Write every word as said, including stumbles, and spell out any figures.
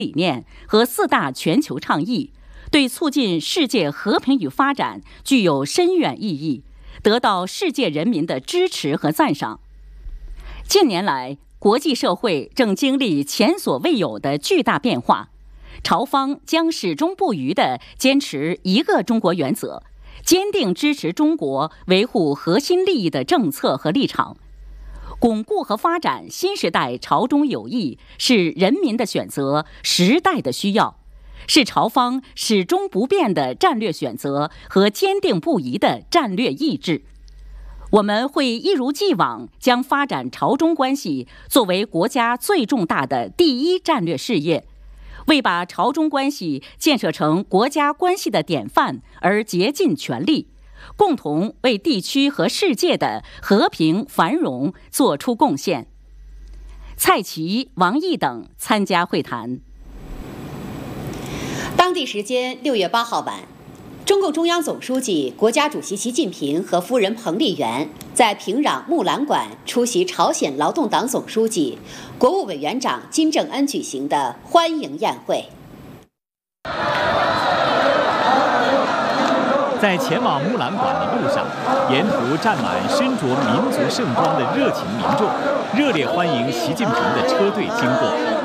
理念和四大全球倡议，对促进世界和平与发展具有深远意义，得到世界人民的支持和赞赏。近年来，国际社会正经历前所未有的巨大变化，朝方将始终不渝地坚持一个中国原则，坚定支持中国维护核心利益的政策和立场。巩固和发展新时代朝中友谊是人民的选择，时代的需要，是朝方始终不变的战略选择和坚定不移的战略意志。我们会一如既往将发展朝中关系作为国家最重大的第一战略事业，为把朝中关系建设成国家关系的典范而竭尽全力，共同为地区和世界的和平繁荣作出贡献。蔡奇、王毅等参加会谈。 当地时间六月八号晚，中共中央总书记、国家主席习近平和夫人彭丽媛在平壤木兰馆出席朝鲜劳动党总书记、国务委员长金正恩举行的欢迎宴会。 在前往木兰馆的路上，沿途站满身着民族盛装的热情民众，热烈欢迎习近平的车队经过。